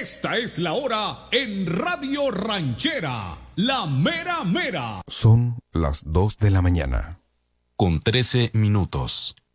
Esta es la hora en Radio Ranchera, la mera mera. Son las 2 de la mañana. Con 13 minutos.